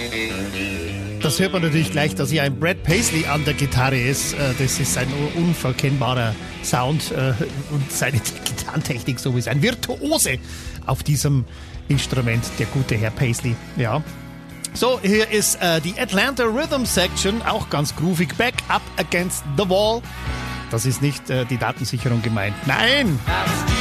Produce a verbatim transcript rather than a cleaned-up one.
Das hört man natürlich gleich, dass hier ein Brad Paisley an der Gitarre ist. Das ist ein unverkennbarer Sound und seine Gitarrentechnik sowieso. Ein Virtuose auf diesem Instrument, der gute Herr Paisley. Ja. So, hier ist äh, die Atlanta Rhythm Section, auch ganz groovig. Back Up Against the Wall. Das ist nicht äh, die Datensicherung gemeint. Nein!